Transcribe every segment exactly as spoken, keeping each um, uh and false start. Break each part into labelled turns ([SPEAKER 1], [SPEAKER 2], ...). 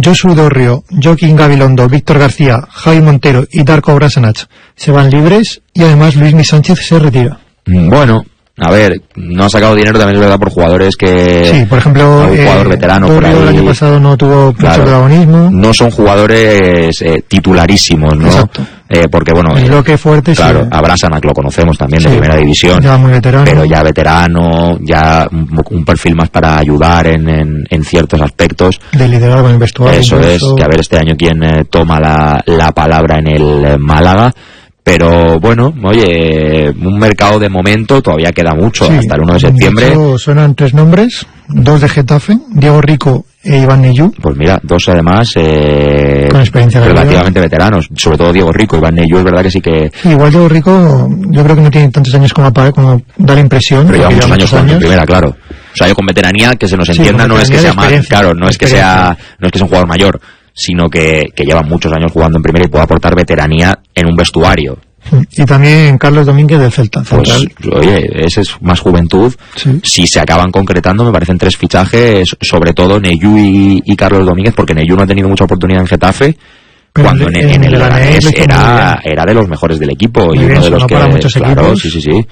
[SPEAKER 1] Josu Dorrio, Joaquín Gabilondo, Víctor García, Javi Montero y Darko Brasanach se van libres y además Luismi Sánchez se retira.
[SPEAKER 2] Bueno, a ver, no ha sacado dinero también es verdad por jugadores que...
[SPEAKER 1] Sí, por ejemplo,
[SPEAKER 2] un jugador
[SPEAKER 1] eh,
[SPEAKER 2] veterano por ahí.
[SPEAKER 1] El año pasado no tuvo mucho
[SPEAKER 2] Claro,
[SPEAKER 1] protagonismo.
[SPEAKER 2] no son jugadores eh, titularísimos, ¿no?
[SPEAKER 1] Exacto.
[SPEAKER 2] Eh, porque bueno,
[SPEAKER 1] El bloque fuerte,
[SPEAKER 2] claro,
[SPEAKER 1] sí.
[SPEAKER 2] a Brasanach lo conocemos también
[SPEAKER 1] Sí,
[SPEAKER 2] de primera división,
[SPEAKER 1] ya muy veterano.
[SPEAKER 2] pero ya veterano, ya un, un perfil más para ayudar en, en, en ciertos aspectos.
[SPEAKER 1] De liderazgo en el vestuario.
[SPEAKER 2] Eso
[SPEAKER 1] incluso.
[SPEAKER 2] es, que a ver este año quién eh, toma la, la palabra en el eh, Málaga. Pero bueno, oye, un mercado de momento, todavía queda mucho,
[SPEAKER 1] Sí,
[SPEAKER 2] hasta el uno de septiembre.
[SPEAKER 1] De hecho, suenan tres nombres, dos de Getafe, Diego Rico e Iván Neyú.
[SPEAKER 2] Pues mira, dos además eh,
[SPEAKER 1] Con experiencia de
[SPEAKER 2] relativamente veteranos, sobre todo Diego Rico. Iván Neyú es verdad que sí que...
[SPEAKER 1] Igual Diego Rico, yo creo que no tiene tantos años como, para, como da la impresión.
[SPEAKER 2] Pero lleva
[SPEAKER 1] porque
[SPEAKER 2] muchos años jugando en
[SPEAKER 1] años.
[SPEAKER 2] primera, claro. O sea, yo con veteranía, que se nos
[SPEAKER 1] Sí,
[SPEAKER 2] entienda,
[SPEAKER 1] con
[SPEAKER 2] no es que
[SPEAKER 1] veteranía
[SPEAKER 2] sea
[SPEAKER 1] de
[SPEAKER 2] más, claro, no es que sea,
[SPEAKER 1] experiencia.
[SPEAKER 2] no es que sea un jugador mayor, sino que, que lleva muchos años jugando en primera y puede aportar veteranía en un vestuario.
[SPEAKER 1] Y también Carlos Domínguez del Celta.
[SPEAKER 2] Pues,
[SPEAKER 1] central.
[SPEAKER 2] oye, ese es más juventud.
[SPEAKER 1] Sí.
[SPEAKER 2] Si se acaban concretando, me parecen tres fichajes, sobre todo Neyú y, y Carlos Domínguez, porque Neyú no ha tenido mucha oportunidad en Getafe,
[SPEAKER 1] Pero
[SPEAKER 2] cuando en,
[SPEAKER 1] en-
[SPEAKER 2] en
[SPEAKER 1] en
[SPEAKER 2] el
[SPEAKER 1] el
[SPEAKER 2] Leganés
[SPEAKER 1] Leganés lo hizo muy
[SPEAKER 2] era,
[SPEAKER 1] bien.
[SPEAKER 2] era de los mejores del equipo
[SPEAKER 1] Muy
[SPEAKER 2] y
[SPEAKER 1] bien,
[SPEAKER 2] uno de los
[SPEAKER 1] sonó
[SPEAKER 2] que,
[SPEAKER 1] para muchos
[SPEAKER 2] claro,
[SPEAKER 1] equipos.
[SPEAKER 2] sí, sí, sí.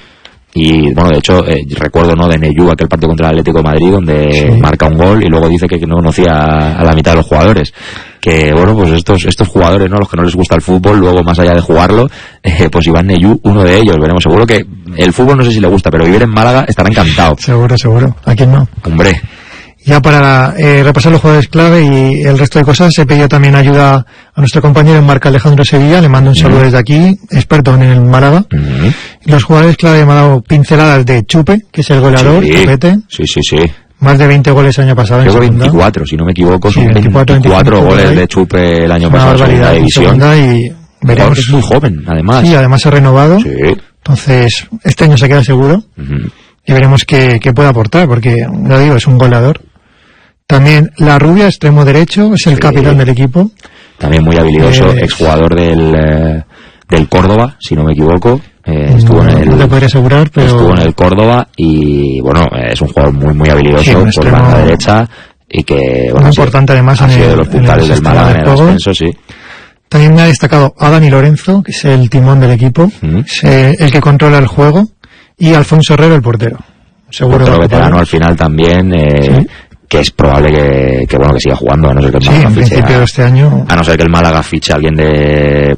[SPEAKER 2] Y bueno, de hecho, eh, recuerdo, ¿no?, de Neyú aquel partido contra el Atlético de Madrid donde
[SPEAKER 1] Sí.
[SPEAKER 2] marca un gol y luego dice que no conocía a la mitad de los jugadores. Que bueno, pues estos estos jugadores, ¿no?, los que no les gusta el fútbol, luego más allá de jugarlo, eh, pues Iván Neyú, uno de ellos, veremos. Seguro que el fútbol no sé si le gusta, pero vivir en Málaga estará encantado.
[SPEAKER 1] Seguro, seguro. ¿A quién no?
[SPEAKER 2] Hombre,
[SPEAKER 1] Ya para eh, repasar los jugadores clave y el resto de cosas, se pidió también ayuda a nuestro compañero en marca Alejandro Sevilla, le mando un saludo
[SPEAKER 2] Mm.
[SPEAKER 1] desde aquí, experto en el Málaga.
[SPEAKER 2] mm,
[SPEAKER 1] Los jugadores clave me han dado pinceladas de Chupe, que es el goleador,
[SPEAKER 2] sí,
[SPEAKER 1] Chupete,
[SPEAKER 2] sí, sí, sí.
[SPEAKER 1] más de veinte goles el año pasado en
[SPEAKER 2] Creo que
[SPEAKER 1] segunda.
[SPEAKER 2] veinticuatro, si no me equivoco,
[SPEAKER 1] Sí,
[SPEAKER 2] son
[SPEAKER 1] veinticuatro,
[SPEAKER 2] veinticuatro
[SPEAKER 1] veinticinco
[SPEAKER 2] goles
[SPEAKER 1] por ahí.
[SPEAKER 2] de Chupe el año
[SPEAKER 1] Una
[SPEAKER 2] pasado en segunda
[SPEAKER 1] barbaridad en
[SPEAKER 2] división.
[SPEAKER 1] segunda y
[SPEAKER 2] Jugador
[SPEAKER 1] veremos.
[SPEAKER 2] que es muy joven, además.
[SPEAKER 1] Sí, además ha renovado,
[SPEAKER 2] Sí.
[SPEAKER 1] entonces este año se queda seguro
[SPEAKER 2] Ujú.
[SPEAKER 1] y veremos qué, qué puede aportar, porque, lo digo, es un goleador. También La Rubia, extremo derecho, es el
[SPEAKER 2] Sí.
[SPEAKER 1] capitán del equipo.
[SPEAKER 2] También muy habilidoso,
[SPEAKER 1] Eh,
[SPEAKER 2] exjugador del, eh, del Córdoba, si no me equivoco. Eh, estuvo
[SPEAKER 1] no,
[SPEAKER 2] en el,
[SPEAKER 1] no te podría asegurar, pero
[SPEAKER 2] estuvo en el Córdoba y, bueno, es un jugador muy, muy habilidoso,
[SPEAKER 1] Sí, un
[SPEAKER 2] por
[SPEAKER 1] extremo
[SPEAKER 2] banda derecha y que, bueno,
[SPEAKER 1] muy
[SPEAKER 2] ha sido-
[SPEAKER 1] importante además
[SPEAKER 2] ha
[SPEAKER 1] en
[SPEAKER 2] sido
[SPEAKER 1] el-
[SPEAKER 2] de los
[SPEAKER 1] en el
[SPEAKER 2] puntales del
[SPEAKER 1] sistema
[SPEAKER 2] Málaga
[SPEAKER 1] de
[SPEAKER 2] en el
[SPEAKER 1] juego.
[SPEAKER 2] ascenso, sí.
[SPEAKER 1] También me ha destacado a Dani Lorenzo, que es el timón del equipo,
[SPEAKER 2] Mm.
[SPEAKER 1] es, eh, el que controla el juego, y Alfonso Herrero, el portero. Seguro
[SPEAKER 2] Otro
[SPEAKER 1] que va a
[SPEAKER 2] veterano
[SPEAKER 1] ocupar.
[SPEAKER 2] al final también, eh,
[SPEAKER 1] Sí.
[SPEAKER 2] que es probable que, que, bueno, que siga jugando, a no ser que el
[SPEAKER 1] Sí,
[SPEAKER 2] Málaga
[SPEAKER 1] en
[SPEAKER 2] fiche
[SPEAKER 1] principio
[SPEAKER 2] a-
[SPEAKER 1] de este año.
[SPEAKER 2] a no ser que el Málaga fiche a alguien de,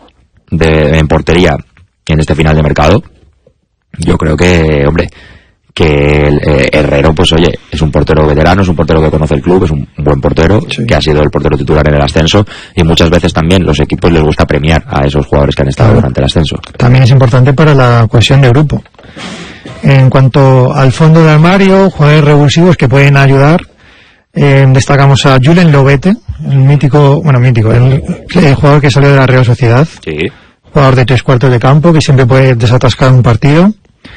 [SPEAKER 2] de en portería en este final de mercado. Yo creo que, hombre, que el, eh, Herrero, pues oye, es un portero veterano, es un portero que conoce el club, es un buen portero,
[SPEAKER 1] Sí.
[SPEAKER 2] que ha sido el portero titular en el ascenso, y muchas veces también los equipos les gusta premiar a esos jugadores que han estado
[SPEAKER 1] Claro.
[SPEAKER 2] durante el ascenso.
[SPEAKER 1] También es importante para la cohesión de grupo. En cuanto al fondo de armario, jugadores revulsivos que pueden ayudar, eh, destacamos a Julen Lobete, el mítico, bueno, mítico, el, el jugador que salió de la Real Sociedad,
[SPEAKER 2] Sí.
[SPEAKER 1] jugador de tres cuartos de campo, que siempre puede desatascar un partido.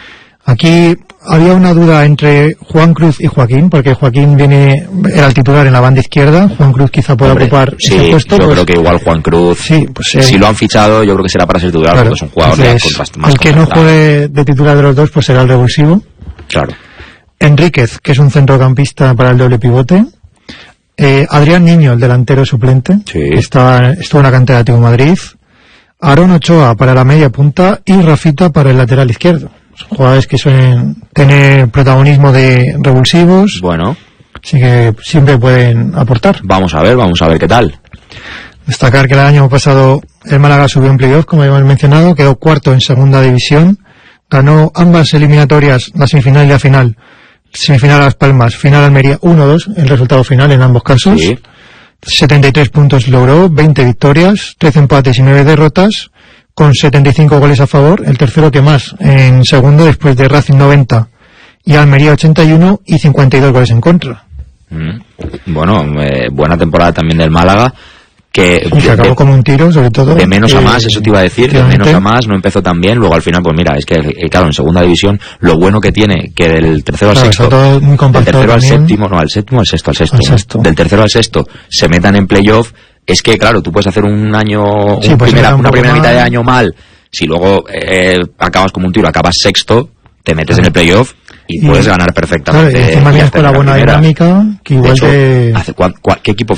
[SPEAKER 1] Aquí había una duda entre Juan Cruz y Joaquín, porque Joaquín viene, era el titular en la banda izquierda, Juan Cruz quizá pueda
[SPEAKER 2] Hombre,
[SPEAKER 1] ocupar
[SPEAKER 2] sí,
[SPEAKER 1] ese puesto.
[SPEAKER 2] yo
[SPEAKER 1] pues,
[SPEAKER 2] creo que igual Juan Cruz,
[SPEAKER 1] sí, pues, eh,
[SPEAKER 2] si lo han fichado, yo creo que será para ser titular,
[SPEAKER 1] claro,
[SPEAKER 2] porque es un jugador ya
[SPEAKER 1] entonces,
[SPEAKER 2] contrast- más
[SPEAKER 1] el que no
[SPEAKER 2] contrastado.
[SPEAKER 1] juegue de titular de los dos, pues será el revulsivo.
[SPEAKER 2] Claro.
[SPEAKER 1] Enríquez, que es un centrocampista para el doble pivote. Eh, Adrián Niño, el delantero suplente,
[SPEAKER 2] Sí.
[SPEAKER 1] que estaba, estuvo en la cantera de Atlético de Madrid. Aarón Ochoa para la media punta y Rafita para el lateral izquierdo. Son jugadores que suelen tener protagonismo de revulsivos,
[SPEAKER 2] Bueno,
[SPEAKER 1] así que siempre pueden aportar.
[SPEAKER 2] vamos a ver, vamos a ver qué tal.
[SPEAKER 1] Destacar que el año pasado el Málaga subió en playoff, como ya hemos mencionado, quedó cuarto en segunda división, ganó ambas eliminatorias, la semifinal y la final. Semifinal a Las Palmas, final Almería uno dos, el resultado final en ambos casos.
[SPEAKER 2] Sí.
[SPEAKER 1] setenta y tres puntos logró, veinte victorias, trece empates y nueve derrotas, con setenta y cinco goles a favor, el tercero que más en segundo, después de Racing noventa y Almería ochenta y uno, y cincuenta y dos goles en contra.
[SPEAKER 2] Mm. Bueno, eh, buena temporada también del Málaga, que
[SPEAKER 1] Y se
[SPEAKER 2] de,
[SPEAKER 1] acabó
[SPEAKER 2] de-
[SPEAKER 1] como un tiro, sobre todo.
[SPEAKER 2] de menos a
[SPEAKER 1] eh,
[SPEAKER 2] más, eso te iba a decir, de menos
[SPEAKER 1] efectivamente.
[SPEAKER 2] a más, no empezó tan bien, luego al final, pues mira, es que, eh, claro, en segunda división, lo bueno que tiene, que del tercero al
[SPEAKER 1] Claro,
[SPEAKER 2] sexto,
[SPEAKER 1] está todo muy
[SPEAKER 2] del
[SPEAKER 1] compactado
[SPEAKER 2] tercero al
[SPEAKER 1] también.
[SPEAKER 2] séptimo, no, al séptimo, al sexto, al sexto,
[SPEAKER 1] Al
[SPEAKER 2] ¿no?
[SPEAKER 1] sexto.
[SPEAKER 2] Del tercero al sexto, se metan en playoff, es que, claro, tú puedes hacer un año,
[SPEAKER 1] Sí,
[SPEAKER 2] un
[SPEAKER 1] pues
[SPEAKER 2] primera,
[SPEAKER 1] era un
[SPEAKER 2] una
[SPEAKER 1] poco
[SPEAKER 2] primera mitad de
[SPEAKER 1] mal.
[SPEAKER 2] año mal, si luego eh, acabas como un tiro, acabas sexto, te metes en el playoff y,
[SPEAKER 1] Y-
[SPEAKER 2] puedes ganar
[SPEAKER 1] Claro,
[SPEAKER 2] perfectamente.
[SPEAKER 1] y encima
[SPEAKER 2] y
[SPEAKER 1] vienes
[SPEAKER 2] hasta
[SPEAKER 1] con la
[SPEAKER 2] en
[SPEAKER 1] buena
[SPEAKER 2] primera.
[SPEAKER 1] dinámica, que
[SPEAKER 2] De
[SPEAKER 1] igual
[SPEAKER 2] hecho,
[SPEAKER 1] te...
[SPEAKER 2] hace, ¿cuán- cuál- ¿qué equipo